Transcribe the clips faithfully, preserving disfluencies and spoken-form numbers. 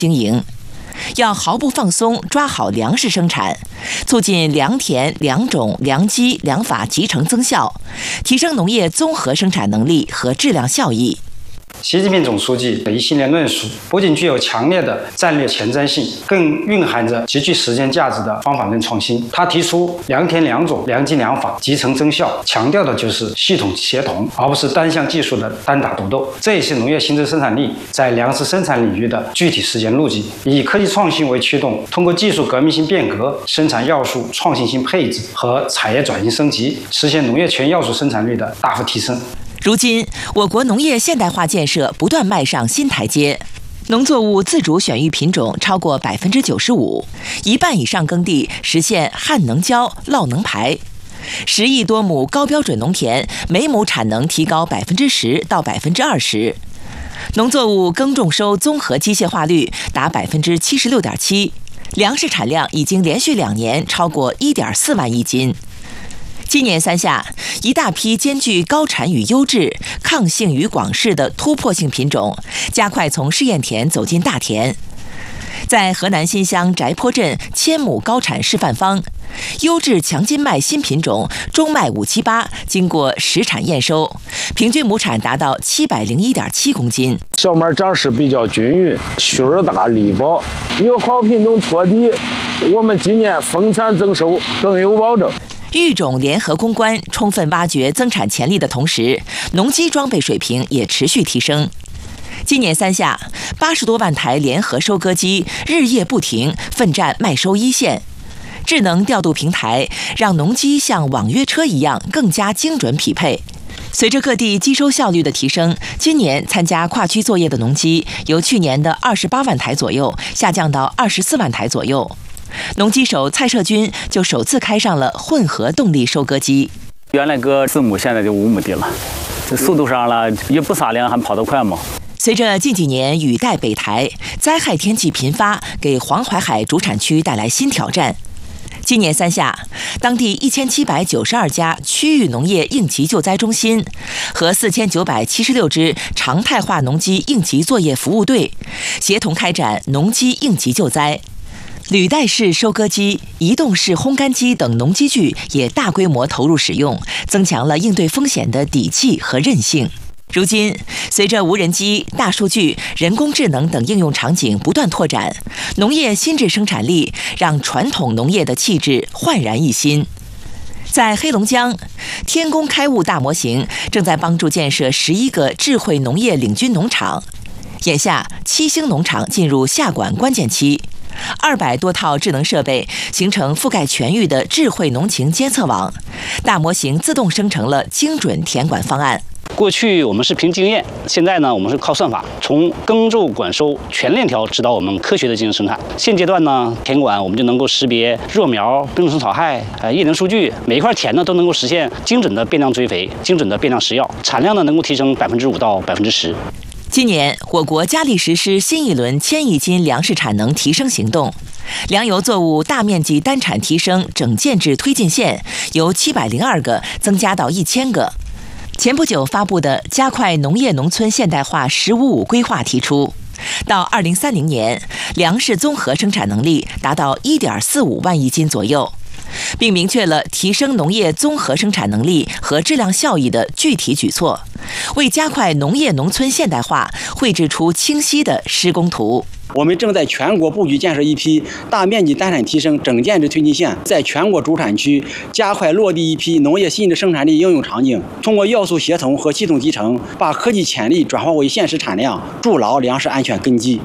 经营。要毫不放松抓好粮食生产，促进良田、良种、良机、良法集成增效，提升农业综合生产能力和质量效益。 习近平总书记的一系列论述不仅具有强烈的战略前瞻性，更蕴含着极具实践价值的方法论创新。他提出良田良种、良机良法集成增效，强调的就是系统协同，而不是单项技术的单打独斗。这也是农业新增生产力在粮食生产领域的具体实践路径。以科技创新为驱动，通过技术革命性变革、生产要素创新性配置和产业转型升级，实现农业全要素生产率的大幅提升。 如今，我国农业现代化建设不断迈上新台阶，农作物自主选育品种超过百分之九十五，一半以上耕地实现旱能浇、涝能排，十亿多亩高标准农田每亩产能提高百分之十到百分之二十，农作物耕种收综合机械化率达百分之七十六点七，粮食产量已经连续两年超过一点四万亿斤。今年三夏，一大批兼具高产与优质、抗性与广势的突破性品种，加快从试验田走进大田。在河南新乡翟坡镇千亩高产示范方，优质强筋麦新品种中麦五七八经过实产验收，平均亩产达到七百零一点七公斤。 小麦长势比较均匀，须儿大力薄，有好品种托底，我们今年丰产增收更有保证。 育种联合攻关，充分挖掘增产潜力的同时，农机装备水平也持续提升。今年三夏，八十多万台联合收割机日夜不停，奋战麦收一线。智能调度平台让农机像网约车一样更加精准匹配。随着各地机收效率的提升，今年参加跨区作业的农机由去年的二十八万台左右下降到二十四万台左右。农机手蔡社军就首次开上了混合动力收割机。 原来割四亩，现在就五亩地了，这速度上了也不撒粮，还跑得快吗？ 随着近几年雨带北台，灾害天气频发，给黄淮海主产区带来新挑战。今年三夏，当地一千七百九十二家区域农业应急救灾中心和四千九百七十六支常态化农机应急作业服务队，协同开展农机应急救灾。履带式收割机、移动式烘干机等农机具也大规模投入使用，增强了应对风险的底气和韧性。如今，随着无人机、大数据、人工智能等应用场景不断拓展，农业新质生产力让传统农业的气质焕然一新。在黑龙江，天工开物大模型正在帮助建设十一个智慧农业领军农场。眼下，七星农场进入下管关键期。二百多套智能设备形成覆盖全域的智慧农情监测网，大模型自动生成了精准田管方案。 过去我们是凭经验，现在呢我们是靠算法，从耕种管收全链条指导我们科学的进行生产。现阶段呢，田管我们就能够识别弱苗、病虫草害、呃液能数据，每一块田呢都能够实现精准的变量追肥、精准的变量施药，产量呢能够提升百分之五到百分之十。 今年，我国加力实施新一轮千亿斤粮食产能提升行动，粮油作物大面积单产提升整建制推进线由七百零二个增加到一千个。前不久发布的加快农业农村现代化“十五五”规划提出，到二零三零年，粮食综合生产能力达到一点四五万亿斤左右，并明确了提升农业综合生产能力和质量效益的具体举措，为加快农业农村现代化绘制出清晰的施工图。 我们正在全国布局建设一批大面积单产提升整建制推进线，在全国主产区加快落地一批农业新质生产力应用场景，通过要素协同和系统集成，把科技潜力转化为现实产量，筑牢粮食安全根基。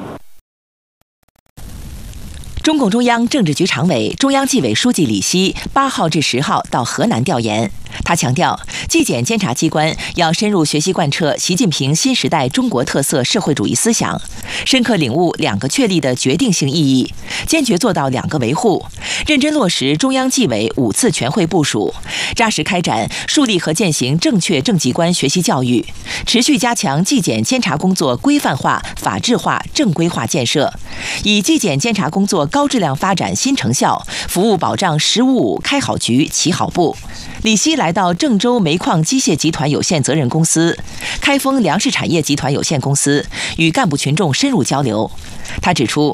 中共中央政治局常委、中央纪委书记李希八号至十号到河南调研。他强调，纪检监察机关要深入学习贯彻习近平新时代中国特色社会主义思想，深刻领悟两个确立的决定性意义，坚决做到两个维护，认真落实中央纪委五次全会部署，扎实开展树立和践行正确政绩观学习教育，持续加强纪检监察工作规范化、法治化、正规化建设，以纪检监察工作高质量发展新成效，服务保障“十五五”开好局、起好步。李希来到郑州煤矿机械集团有限责任公司、开封粮食产业集团有限公司，与干部群众深入交流。他指出，